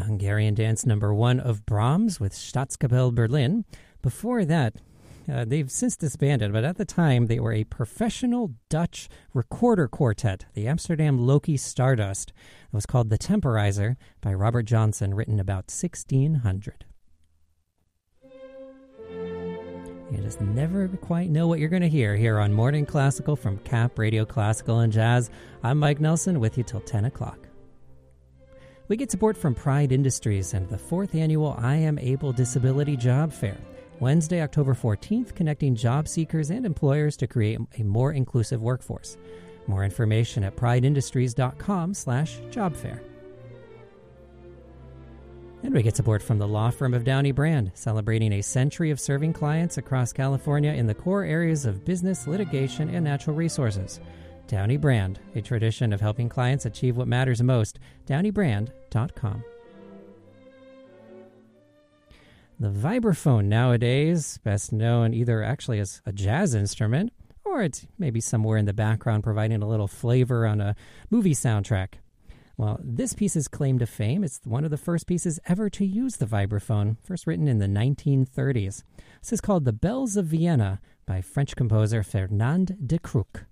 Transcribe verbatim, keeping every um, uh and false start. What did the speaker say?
Hungarian dance number one of Brahms with Staatskapelle Berlin. Before that, uh, they've since disbanded, but at the time they were a professional Dutch recorder quartet, the Amsterdam Loki Stardust. It was called The Temporizer by Robert Johnson, written about sixteen hundred. You just never quite know what you're going to hear here on Morning Classical from Cap Radio Classical and Jazz. I'm Mike Nelson with you till ten o'clock. We get support from Pride Industries and the fourth annual I Am Able Disability Job Fair, Wednesday, October fourteenth, connecting job seekers and employers to create a more inclusive workforce. More information at prideindustries.com slash job fair. And we get support from the law firm of Downey Brand, celebrating a century of serving clients across California in the core areas of business, litigation, and natural resources. Downey Brand, a tradition of helping clients achieve what matters most. downey brand dot com. The vibraphone nowadays, best known either actually as a jazz instrument, or it's maybe somewhere in the background providing a little flavor on a movie soundtrack. Well, this piece's claim to fame, it's one of the first pieces ever to use the vibraphone, first written in the nineteen thirties. This is called The Bells of Vienna by French composer Fernand de Crook.